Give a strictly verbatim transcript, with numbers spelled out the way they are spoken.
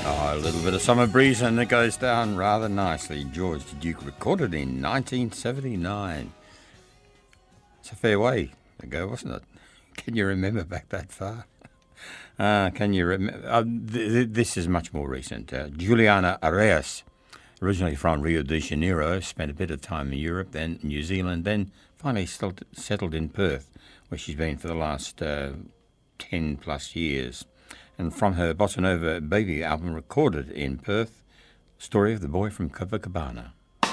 Oh, a little bit of summer breeze and it goes down rather nicely. George Duke recorded in nineteen seventy-nine. It's a fair way ago, wasn't it? Can you remember back that far? Uh, can you remember? Uh, th- th- this is much more recent. Uh, Juliana Arias, originally from Rio de Janeiro, spent a bit of time in Europe, then New Zealand, then finally still settled in Perth, where she's been for the last uh, ten plus years. And from her Bossa Nova Baby album recorded in Perth, Story of the Boy from Copacabana.